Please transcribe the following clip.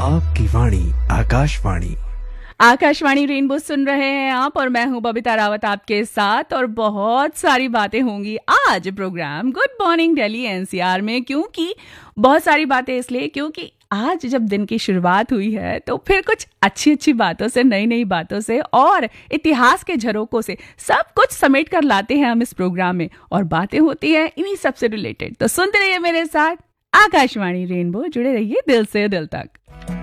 आपकी वाणी आकाशवाणी। आकाशवाणी रेनबो सुन रहे हैं आप और मैं हूं बबीता रावत आपके साथ। और बहुत सारी बातें होंगी आज programme good morning Delhi NCR में। क्योंकि बहुत सारी बातें इसलिए क्योंकि आज जब दिन की शुरुआत हुई है तो फिर कुछ अच्छी अच्छी बातों से, नई नई बातों से और इतिहास के झरोकों से सब कुछ समेट कर लाते हैं हम इस प्रोग्राम में। और बातें होती हैं इन्हीं सब से रिलेटेड। तो सुनते रहिए मेरे साथ आकाशवाणी रेनबो, जुड़े रहिए दिल से दिल तक।